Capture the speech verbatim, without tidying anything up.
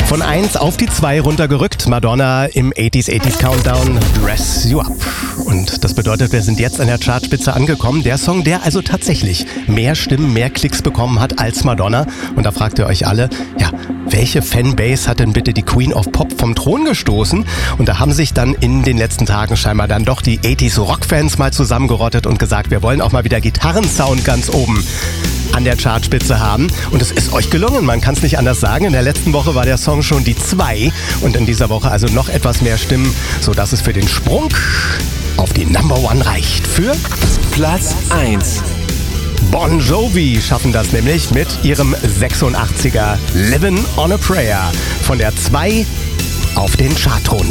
Von eins auf die zwei runtergerückt. Madonna im achtziger achtziger Countdown, Dress You Up. Und das bedeutet, wir sind jetzt an der Chartspitze angekommen. Der Song, der also tatsächlich mehr Stimmen, mehr Klicks bekommen hat als Madonna. Und da fragt ihr euch alle, ja, welche Fanbase hat denn bitte die Queen of Pop vom Thron gestoßen? Und da haben sich dann in den letzten Tagen scheinbar dann doch die achtziger Rock-Fans mal zusammengerottet und gesagt, wir wollen auch mal wieder Gitarrensound ganz oben an der Chartspitze haben. Und es ist euch gelungen, man kann es nicht anders sagen. In der letzten Woche war der Song schon die zwei und in dieser Woche also noch etwas mehr Stimmen, sodass es für den Sprung auf die Number One reicht. Für Platz eins. Bon Jovi schaffen das nämlich mit ihrem sechsundachtziger Livin' on a Prayer von der zwei auf den Chartthron.